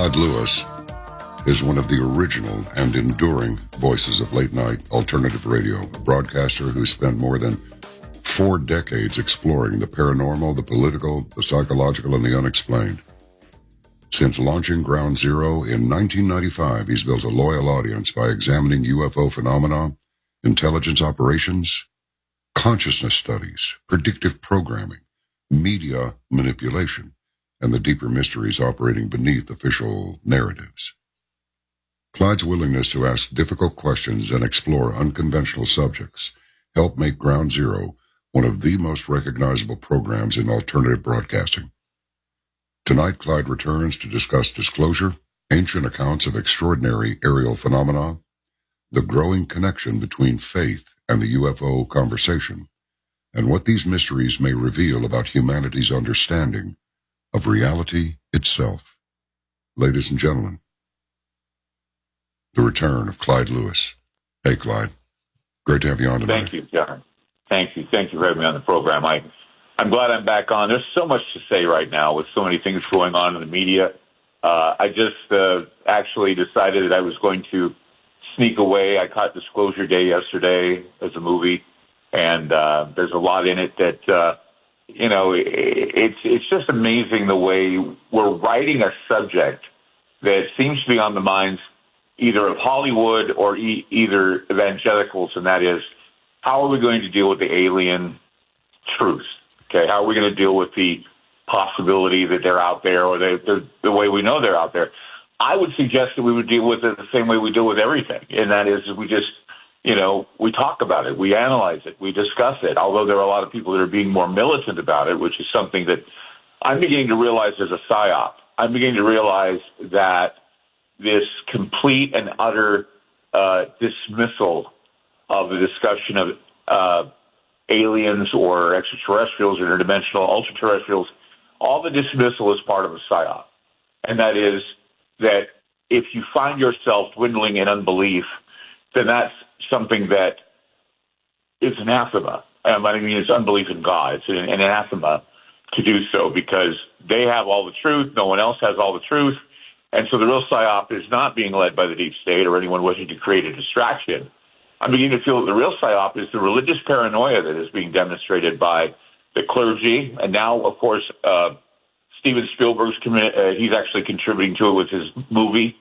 Clyde Lewis is one of the original and enduring voices of late-night alternative radio, a broadcaster who spent more than 4 decades exploring the paranormal, the political, the psychological, and the unexplained. Since launching Ground Zero in 1995, he's built a loyal audience by examining UFO phenomena, intelligence operations, consciousness studies, predictive programming, media manipulation, and the deeper mysteries operating beneath official narratives. Clyde's willingness to ask difficult questions and explore unconventional subjects helped make Ground Zero one of the most recognizable programs in alternative broadcasting. Tonight, Clyde returns to discuss disclosure, ancient accounts of extraordinary aerial phenomena, the growing connection between faith and the UFO conversation, and what these mysteries may reveal about humanity's understanding of reality itself. Ladies and gentlemen, the return of Clyde Lewis. Hey, Clyde. Great to have you on tonight. Thank you, John. Thank you. Thank you for having me on the program. I'm glad I'm back on. There's so much to say right now with so many things going on in the media. I just actually decided that I was going to sneak away. I caught Disclosure Day yesterday as a movie, and there's a lot in it that, it's just amazing the way we're writing a subject that seems to be on the minds either of Hollywood or either evangelicals, and that is, how are we going to deal with the alien truth? Okay, how are we going to deal with the possibility that they're out there or the way we know they're out there? I would suggest that we would deal with it the same way we deal with everything, and that is we just, we talk about it, we analyze it, we discuss it, although there are a lot of people that are being more militant about it, which is something that I'm beginning to realize is a psyop. I'm beginning to realize that this complete and utter dismissal of the discussion of aliens or extraterrestrials, interdimensional, ultra-terrestrials, all the dismissal is part of a psyop. And that is that if you find yourself dwindling in unbelief, then that's something that is anathema. I mean, it's unbelief in God. It's an anathema to do so because they have all the truth. No one else has all the truth. And so the real psyop is not being led by the deep state or anyone wishing to create a distraction. I'm beginning to feel that the real psyop is the religious paranoia that is being demonstrated by the clergy. And now, of course, Steven Spielberg's he's actually contributing to it with his movie.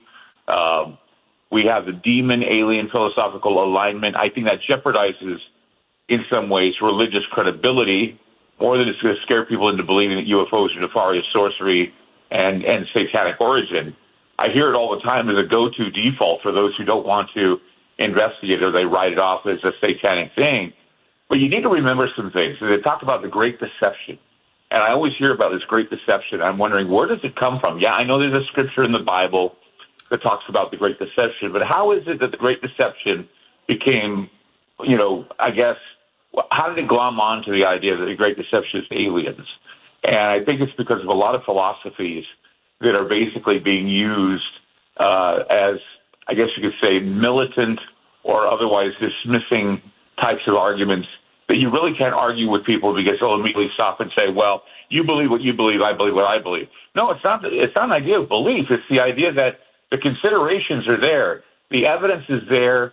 We have the demon-alien philosophical alignment. I think that jeopardizes, in some ways, religious credibility more than it's going to scare people into believing that UFOs are nefarious sorcery and satanic origin. I hear it all the time as a go-to default for those who don't want to investigate or they write it off as a satanic thing. But you need to remember some things. They talk about the Great Deception. And I always hear about this Great Deception. I'm wondering, where does it come from? Yeah, I know there's a scripture in the Bible that talks about the Great Deception, but how is it that the Great Deception became, I guess, how did it glom on to the idea that the Great Deception is aliens? And I think it's because of a lot of philosophies that are basically being used as, I guess you could say, militant or otherwise dismissing types of arguments that you really can't argue with people because they'll immediately stop and say, well, you believe what you believe, I believe what I believe. No, it's not an idea of belief. It's the idea that the considerations are there. The evidence is there,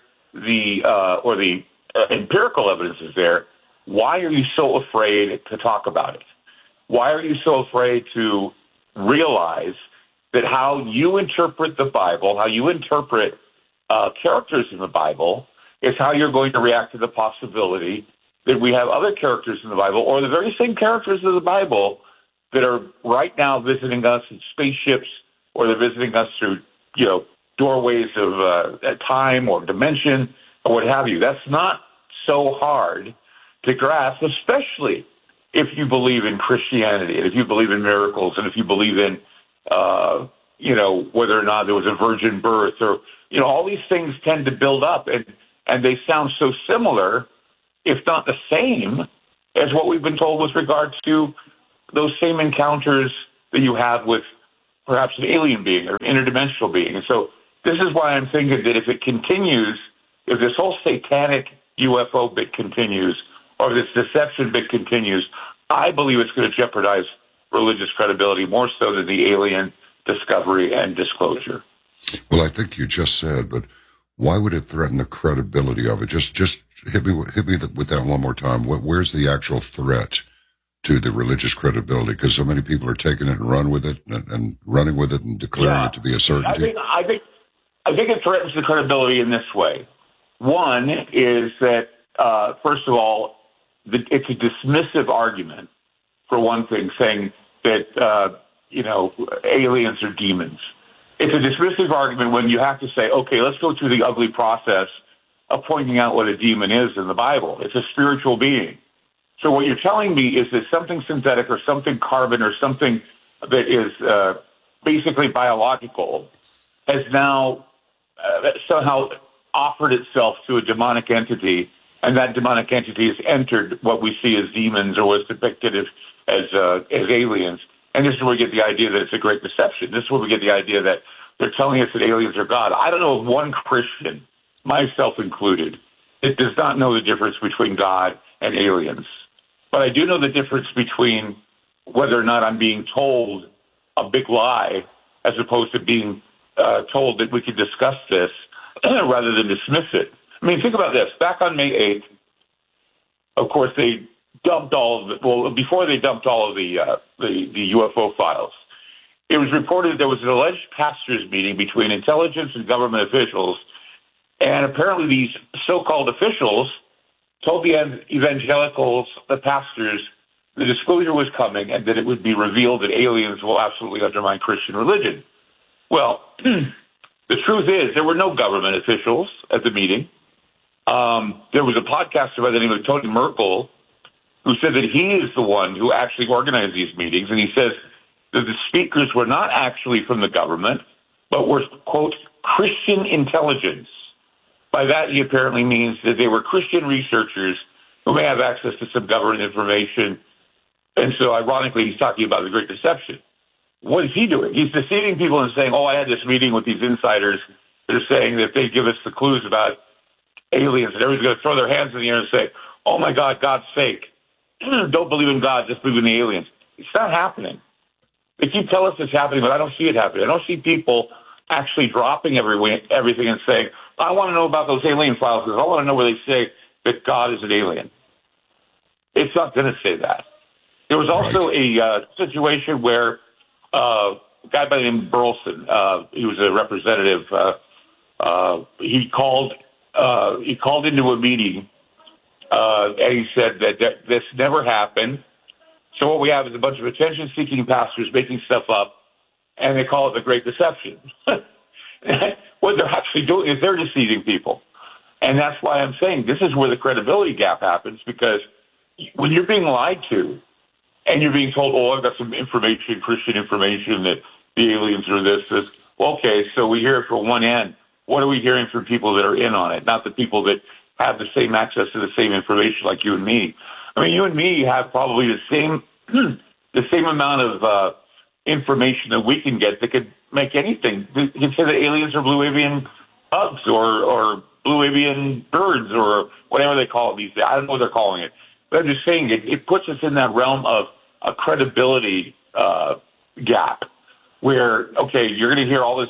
the empirical evidence is there. Why are you so afraid to talk about it? Why are you so afraid to realize that how you interpret the Bible, how you interpret characters in the Bible, is how you're going to react to the possibility that we have other characters in the Bible, or the very same characters of the Bible that are right now visiting us in spaceships, or they're visiting us through, doorways of time or dimension or what have you. That's not so hard to grasp, especially if you believe in Christianity, and if you believe in miracles, and if you believe in, whether or not there was a virgin birth, or, all these things tend to build up, and they sound so similar, if not the same, as what we've been told with regard to those same encounters that you have with perhaps an alien being or interdimensional being. And so this is why I'm thinking that if it continues, if this whole satanic UFO bit continues, or this deception bit continues, I believe it's going to jeopardize religious credibility more so than the alien discovery and disclosure. Well, I think you just said, but why would it threaten the credibility of it? Just hit me with that one more time. Where's the actual threat to the religious credibility? Because so many people are taking it and running with it and declaring it to be a certainty. I think it threatens the credibility in this way. One is that, first of all, it's a dismissive argument, for one thing, saying that, aliens are demons. It's a dismissive argument when you have to say, okay, let's go through the ugly process of pointing out what a demon is in the Bible. It's a spiritual being. So what you're telling me is that something synthetic or something carbon or something that is basically biological has now somehow offered itself to a demonic entity, and that demonic entity has entered what we see as demons or was depicted as aliens. And this is where we get the idea that it's a great deception. This is where we get the idea that they're telling us that aliens are God. I don't know of one Christian, myself included, that does not know the difference between God and aliens. But I do know the difference between whether or not I'm being told a big lie as opposed to being told that we could discuss this rather than dismiss it. I mean, think about this. Back on May 8th, of course, they dumped before they dumped all of the UFO files, it was reported there was an alleged pastors' meeting between intelligence and government officials, and apparently these so-called officials told the evangelicals, the pastors, the disclosure was coming and that it would be revealed that aliens will absolutely undermine Christian religion. Well, the truth is there were no government officials at the meeting. There was a podcaster by the name of Tony Merkel who said that he is the one who actually organized these meetings, and he says that the speakers were not actually from the government, but were, quote, Christian intelligence. By that, he apparently means that they were Christian researchers who may have access to some government information. And so, ironically, he's talking about the Great Deception. What is he doing? He's deceiving people and saying, I had this meeting with these insiders that are saying that if they give us the clues about aliens, and everyone's going to throw their hands in the air and say, oh, my God, God's fake. Don't believe in God, just believe in the aliens. It's not happening. They keep telling us it's happening, but I don't see it happening. I don't see people actually dropping everything and saying, I want to know about those alien files because I want to know where they say that God is an alien. It's not going to say that. There was also a situation where a guy by the name of Burleson, he was a representative, he called into a meeting and he said that this never happened. So what we have is a bunch of attention-seeking pastors making stuff up, and they call it the Great Deception. What they're actually doing is they're deceiving people. And that's why I'm saying this is where the credibility gap happens, because when you're being lied to and you're being told, I've got some information, Christian information, that the aliens are this. Well, okay, so we hear it from one end. What are we hearing from people that are in on it, not the people that have the same access to the same information like you and me? I mean, you and me have probably the same amount of information that we can get that could make anything. You can say that aliens are blue avian bugs or blue avian birds or whatever they call it these days. I don't know what they're calling it. But I'm just saying it puts us in that realm of a credibility gap where, okay, you're going to hear all this,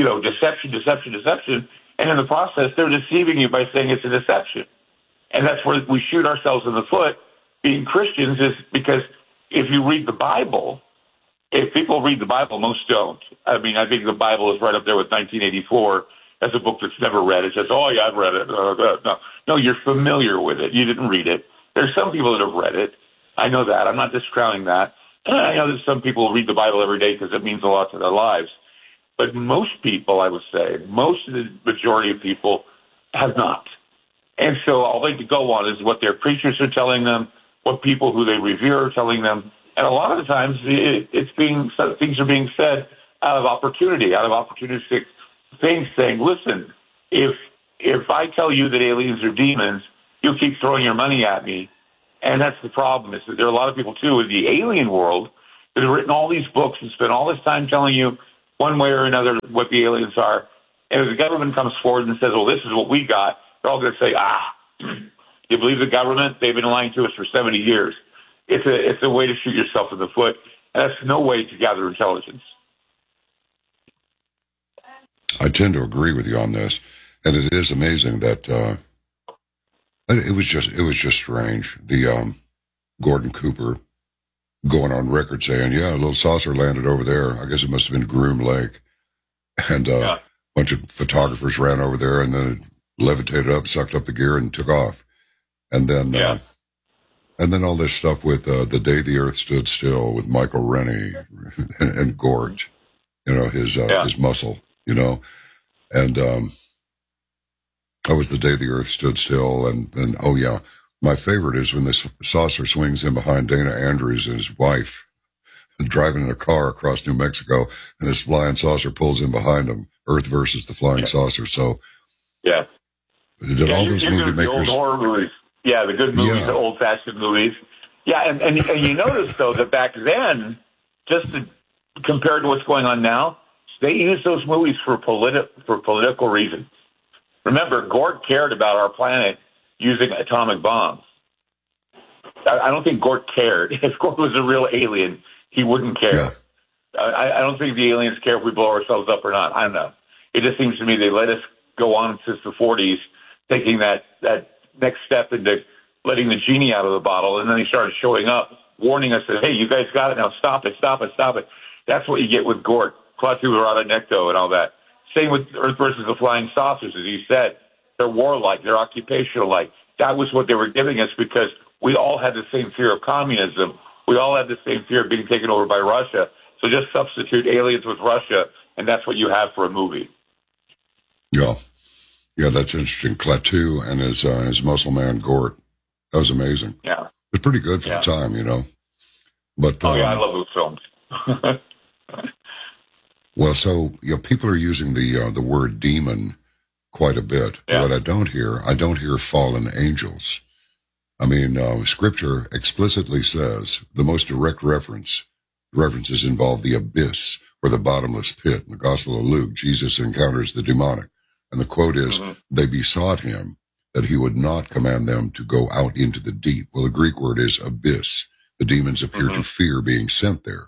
deception, and in the process, they're deceiving you by saying it's a deception. And that's where we shoot ourselves in the foot being Christians, is because if you read the Bible, if people read the Bible, most don't. I mean, I think the Bible is right up there with 1984 as a book that's never read. It says, I've read it. No, you're familiar with it. You didn't read it. There's some people that have read it. I know that. I'm not discounting that. I know that some people read the Bible every day because it means a lot to their lives. But most people, I would say, most of the majority of people have not. And so all they could go on is what their preachers are telling them, what people who they revere are telling them. And a lot of the times things are being said out of opportunistic things, saying, listen, if I tell you that aliens are demons, you'll keep throwing your money at me. And that's the problem, is that there are a lot of people, too, in the alien world that have written all these books and spent all this time telling you one way or another what the aliens are. And if the government comes forward and says, well, this is what we got, they're all going to say, you believe the government? They've been lying to us for 70 years. It's a way to shoot yourself in the foot, and that's no way to gather intelligence. I tend to agree with you on this, and it is amazing that it was just strange. The Gordon Cooper going on record saying, "Yeah, a little saucer landed over there. I guess it must have been Groom Lake," and a bunch of photographers ran over there, and then it levitated up, sucked up the gear, and took off. And then and then all this stuff with The Day the Earth Stood Still with Michael Rennie and Gort, his muscle, and that was The Day the Earth Stood Still, and my favorite is when this saucer swings in behind Dana Andrews and his wife driving in a car across New Mexico, and this flying saucer pulls in behind them. Earth versus the flying saucer. So did all those movie makers? The old horror movies. Yeah, the good movies, the old-fashioned movies. Yeah, and you notice, though, that back then, compared to what's going on now, they used those movies for political reasons. Remember, Gort cared about our planet using atomic bombs. I don't think Gort cared. If Gort was a real alien, he wouldn't care. Yeah. I don't think the aliens care if we blow ourselves up or not. I don't know. It just seems to me they let us go on since the 40s, taking that next step into letting the genie out of the bottle, and then they started showing up, warning us that, hey, you guys got it, now stop it. That's what you get with Gort, Klaatu Barada Necto, and all that. Same with Earth versus the Flying Saucers, as you said. They're warlike, they're occupational-like. That was what they were giving us because we all had the same fear of communism. We all had the same fear of being taken over by Russia. So just substitute aliens with Russia, and that's what you have for a movie. Yeah, that's interesting. Klaatu and his muscle man Gort. That was amazing. Yeah. It was pretty good for the time, But I love those films. Well, so people are using the word demon quite a bit. Yeah. What I don't hear fallen angels. I mean, Scripture explicitly says the most direct references involve the abyss or the bottomless pit. In the Gospel of Luke, Jesus encounters the demonic. And the quote is, they besought him that he would not command them to go out into the deep. Well, the Greek word is abyss. The demons appear to fear being sent there.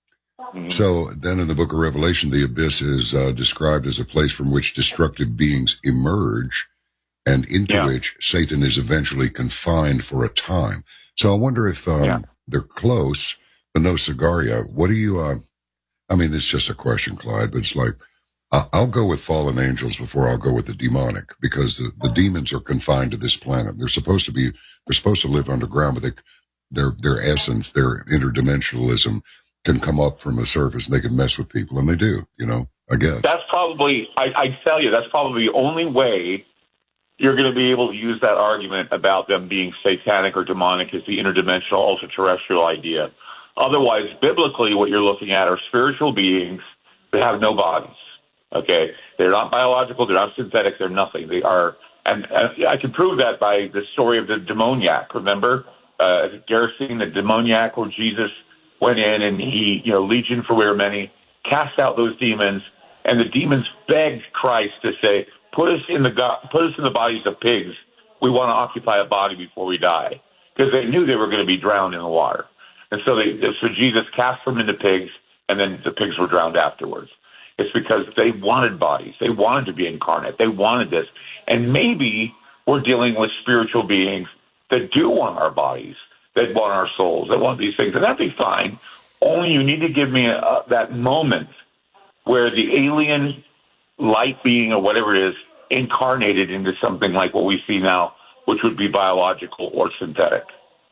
So then in the book of Revelation, the abyss is described as a place from which destructive beings emerge and into which Satan is eventually confined for a time. So I wonder if they're close, but no cigar yet. What do you, I mean, it's just a question, Clyde, but it's like, I'll go with fallen angels before I'll go with the demonic, because the demons are confined to this planet. They're supposed to live underground, but their essence, their interdimensionalism can come up from the surface and they can mess with people, and they do, I guess. That's probably, I tell you, that's probably the only way you're going to be able to use that argument about them being satanic or demonic is the interdimensional ultra-terrestrial idea. Otherwise, biblically, what you're looking at are spiritual beings that have no bodies. Okay, they're not biological, they're not synthetic, they're nothing. They are, and I can prove that by the story of the demoniac. Remember, Gerasene, the demoniac, where Jesus went in and he, legion for we are many, cast out those demons, and the demons begged Christ to say, put us in the bodies of pigs. We want to occupy a body before we die, because they knew they were going to be drowned in the water, and so Jesus cast them into pigs, and then the pigs were drowned afterwards. It's because they wanted bodies. They wanted to be incarnate. They wanted this. And maybe we're dealing with spiritual beings that do want our bodies, that want our souls, that want these things. And that'd be fine. Only you need to give me that moment where the alien light being or whatever it is incarnated into something like what we see now, which would be biological or synthetic.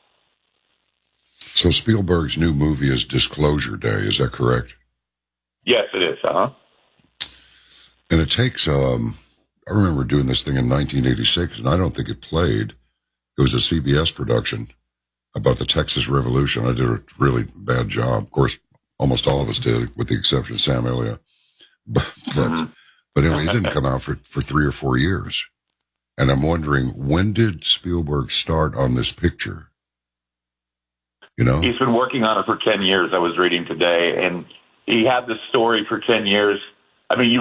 So Spielberg's new movie is Disclosure Day. Is that correct? Yes, it is. And it takes, I remember doing this thing in 1986, and I don't think it played. It was a CBS production about the Texas Revolution. I did a really bad job. Of course, almost all of us did, with the exception of Sam Elliott. But anyway, it didn't come out for 3 or 4 years. And I'm wondering, when did Spielberg start on this picture? He's been working on it for 10 years, I was reading today, and he had this story for 10 years. I mean,